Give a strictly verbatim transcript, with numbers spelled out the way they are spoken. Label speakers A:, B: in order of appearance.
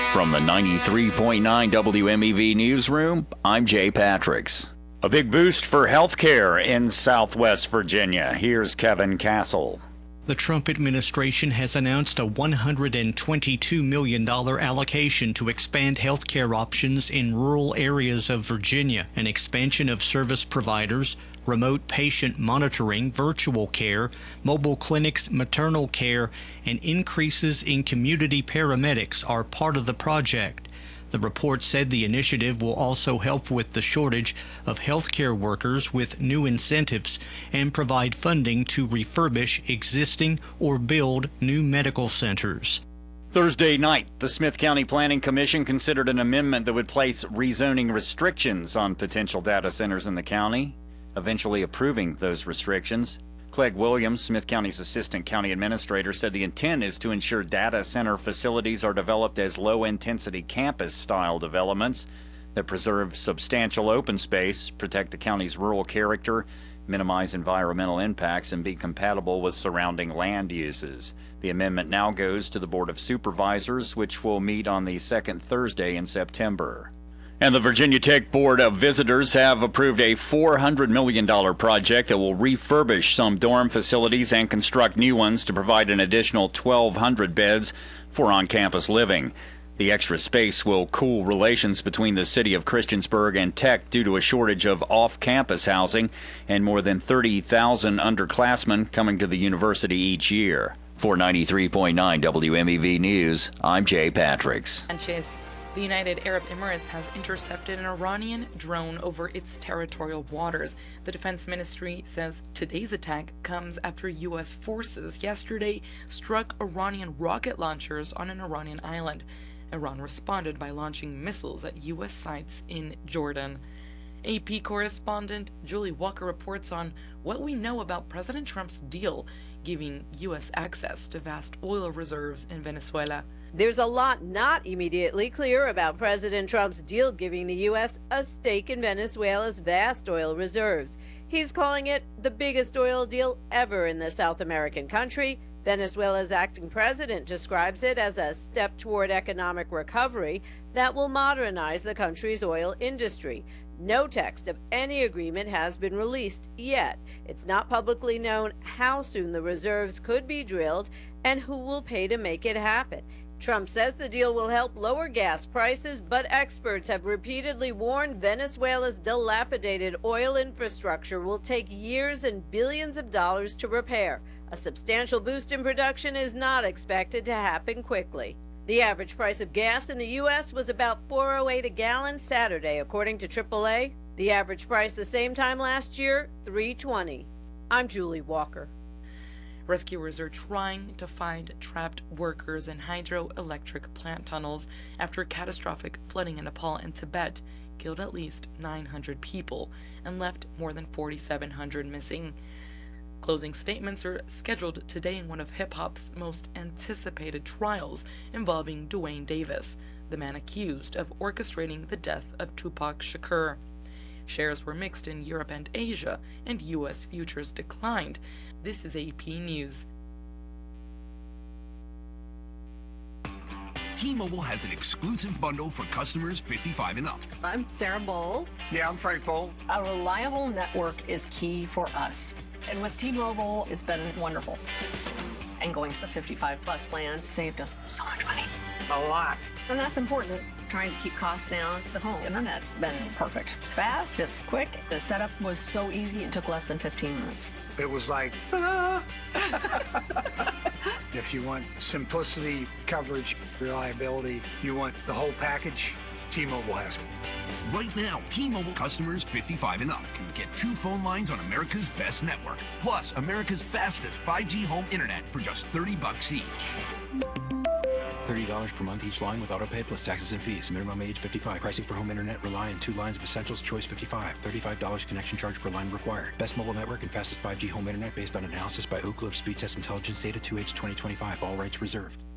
A: From the ninety-three point nine W M E V newsroom, I'm Jay Patricks. A big boost for healthcare in Southwest Virginia. Here's Kevin Castle.
B: The Trump administration has announced a one hundred twenty-two million dollars allocation to expand healthcare options in rural areas of Virginia, an expansion of service providers, remote patient monitoring, virtual care, mobile clinics, maternal care, and increases in community paramedics are part of the project. The report said the initiative will also help with the shortage of healthcare workers with new incentives and provide funding to refurbish existing or build new medical centers.
A: Thursday night, the Smith County Planning Commission considered an amendment that would place rezoning restrictions on potential data centers in the county, eventually approving those restrictions. Clegg Williams, Smith County's assistant county administrator, said the intent is to ensure data center facilities are developed as low-intensity campus-style developments that preserve substantial open space, protect the county's rural character, minimize environmental impacts, and be compatible with surrounding land uses. The amendment now goes to the Board of Supervisors, which will meet on the second Thursday in September. And the Virginia Tech Board of Visitors have approved a four hundred million dollars project that will refurbish some dorm facilities and construct new ones to provide an additional twelve hundred beds for on-campus living. The extra space will cool relations between the city of Christiansburg and Tech due to a shortage of off-campus housing and more than thirty thousand underclassmen coming to the university each year. For ninety-three point nine W M E V News, I'm Jay Patricks.
C: The United Arab Emirates has intercepted an Iranian drone over its territorial waters. The defense ministry says today's attack comes after U S forces yesterday struck Iranian rocket launchers on an Iranian island. Iran responded by launching missiles at U S sites in Jordan. A P correspondent Julie Walker reports on what we know about President Trump's deal giving U S access to vast oil reserves in Venezuela.
D: There's a lot not immediately clear about President Trump's deal giving the U S a stake in Venezuela's vast oil reserves. He's calling it the biggest oil deal ever in the South American country. Venezuela's acting president describes it as a step toward economic recovery that will modernize the country's oil industry. No text of any agreement has been released yet. It's not publicly known how soon the reserves could be drilled and who will pay to make it happen. Trump says the deal will help lower gas prices, but experts have repeatedly warned Venezuela's dilapidated oil infrastructure will take years and billions of dollars to repair. A substantial boost in production is not expected to happen quickly. The average price of gas in the U S was about four oh eight a gallon Saturday, according to triple A. The average price the same time last year, three twenty. I'm Julie Walker.
C: Rescuers are trying to find trapped workers in hydroelectric plant tunnels after catastrophic flooding in Nepal and Tibet killed at least nine hundred people and left more than forty-seven hundred missing. Closing statements are scheduled today in one of hip-hop's most anticipated trials involving Duane Davis, the man accused of orchestrating the death of Tupac Shakur. Shares were mixed in Europe and Asia, and U S futures declined. This is A P News.
E: T-Mobile has an exclusive bundle for customers fifty-five and up.
F: I'm Sarah Bowl.
G: Yeah, I'm Frank Bowl.
F: A reliable network is key for us. And with T-Mobile, it's been wonderful. And going to the fifty-five plus plan saved us so much money.
G: A lot.
F: And that's important. Trying to keep costs down. The home internet's been perfect. It's fast, it's quick. The setup was so easy, it took less than fifteen minutes.
G: It was like, ah. If you want simplicity, coverage, reliability, you want the whole package, T-Mobile has it.
E: Right now, T-Mobile customers fifty-five and up can get two phone lines on America's best network, plus America's fastest five G home internet for just thirty bucks each.
H: thirty dollars per month each line with autopay plus taxes and fees. Minimum age fifty-five. Pricing for home internet rely on two lines of Essentials Choice fifty-five. thirty-five dollars connection charge per line required. Best mobile network and fastest five G home internet based on analysis by Ookla of Speed Test Intelligence Data two H twenty twenty-five. All rights reserved.